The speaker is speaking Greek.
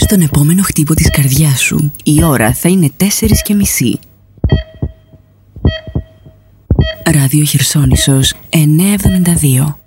Στον επόμενο χτύπο της καρδιάς σου, η ώρα θα είναι 4:30. Ράδιο Χερσόνησος 972.